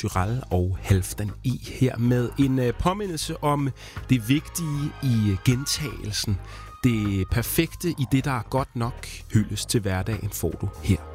Tyrell og Halfdan E. her med en påmindelse om det vigtige i gentagelsen. Det perfekte i det, der er godt nok, hyldes til hverdagen, får du her